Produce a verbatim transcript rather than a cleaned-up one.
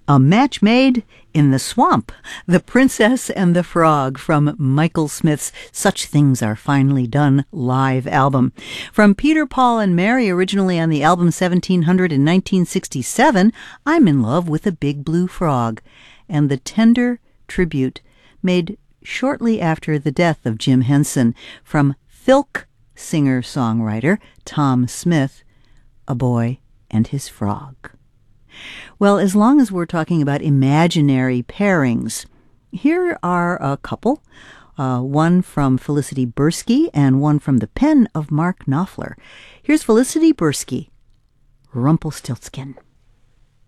A Match Made in the Swamp, The Princess and the Frog from Michael Smith's Such Things Are Finally Done live album. From Peter, Paul, and Mary, originally on the album seventeen hundred in nineteen sixty-seven, I'm in Love with a Big Blue Frog, and the tender tribute made shortly after the death of Jim Henson from Filk singer-songwriter Tom Smith, A Boy and His Frog. Well, as long as we're talking about imaginary pairings, here are a couple, uh, one from Felicity Bursky and one from the pen of Mark Knopfler. Here's Felicity Bursky, Rumpelstiltskin.